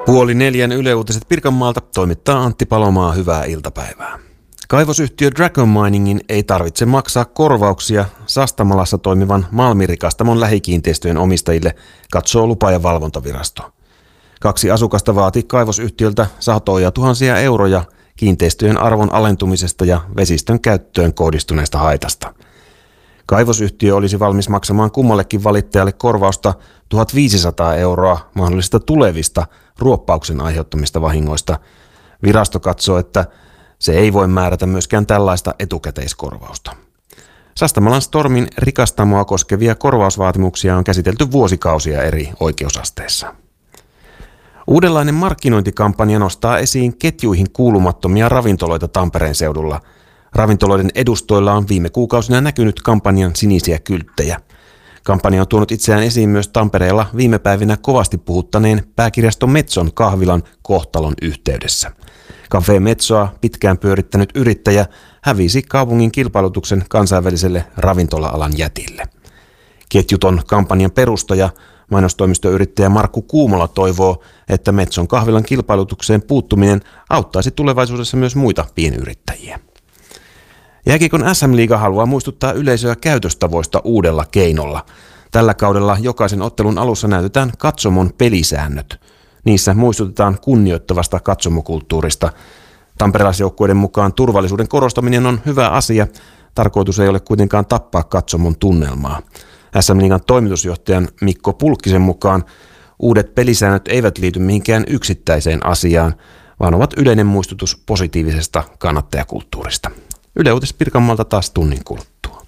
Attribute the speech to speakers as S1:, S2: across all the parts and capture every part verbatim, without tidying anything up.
S1: Puoli neljän Yle Uutiset Pirkanmaalta toimittaa Antti Palomaa. Hyvää iltapäivää. Kaivosyhtiö Dragon Miningin ei tarvitse maksaa korvauksia Sastamalassa toimivan malmirikastamon lähikiinteistöjen omistajille, katsoo lupa- ja valvontavirasto. Kaksi asukasta vaati kaivosyhtiöltä satoja tuhansia euroja kiinteistöjen arvon alentumisesta ja vesistön käyttöön kohdistuneesta haitasta. Kaivosyhtiö olisi valmis maksamaan kummallekin valittajalle korvausta tuhatviisisataa euroa mahdollisista tulevista ruoppauksen aiheuttamista vahingoista. Virasto katsoo, että se ei voi määrätä myöskään tällaista etukäteiskorvausta. Sastamalan Stormin rikastamoa koskevia korvausvaatimuksia on käsitelty vuosikausia eri oikeusasteissa. Uudenlainen markkinointikampanja nostaa esiin ketjuihin kuulumattomia ravintoloita Tampereen seudulla. Ravintoloiden edustoilla on viime kuukausina näkynyt kampanjan sinisiä kylttejä. Kampanja on tuonut itseään esiin myös Tampereella viime päivinä kovasti puhuttaneen pääkirjasto Metson kahvilan kohtalon yhteydessä. Cafe Metsoa pitkään pyörittänyt yrittäjä hävisi kaupungin kilpailutuksen kansainväliselle ravintola-alan jätille. Ketjuton kampanjan perustaja, mainostoimistoyrittäjä Markku Kuumola toivoo, että Metson kahvilan kilpailutukseen puuttuminen auttaisi tulevaisuudessa myös muita pienyrittäjiä. Jääkiekon S M-liiga haluaa muistuttaa yleisöä käytöstavoista uudella keinolla. Tällä kaudella jokaisen ottelun alussa näytetään katsomon pelisäännöt. Niissä muistutetaan kunnioittavasta katsomokulttuurista. Tamperelaisjoukkueiden mukaan turvallisuuden korostaminen on hyvä asia. Tarkoitus ei ole kuitenkaan tappaa katsomon tunnelmaa. S M-liigan toimitusjohtajan Mikko Pulkkisen mukaan uudet pelisäännöt eivät liity mihinkään yksittäiseen asiaan, vaan ovat yleinen muistutus positiivisesta kannattajakulttuurista. Yle Uutiset Pirkanmaalta taas tunnin kuluttua.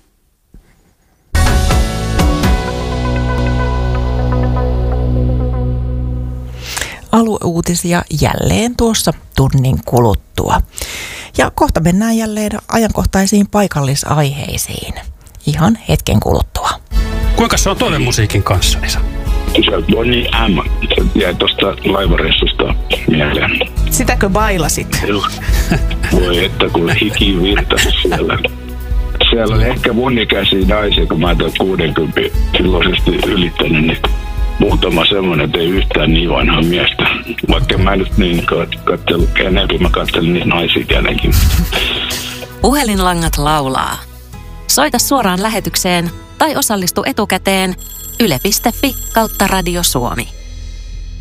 S2: Alueuutisia jälleen tuossa tunnin kuluttua. Ja kohta mennään jälleen ajankohtaisiin paikallisaiheisiin. Ihan hetken kuluttua.
S3: Kuinka se on toinen musiikin kanssa, Esa?
S4: Se on Bonnie M. Jäi tuosta laivareissusta mieleen.
S2: Sitäkö bailasit?
S4: Joo. Voi että kun hiki virtasi siellä. Siellä oli ehkä mun ikäisiä naisia, kun mä oon kuusikymmentä silloisesti ylittänyt, niin muutama semmoinen, että ei yhtään niin vanhaa miestä. Vaikka mä nyt niin katsellut enemmän, mä katselin niitä naisia kenenkin.
S5: Puhelinlangat laulaa. Soita suoraan lähetykseen tai osallistu etukäteen yle piste fi kautta Radio Suomi.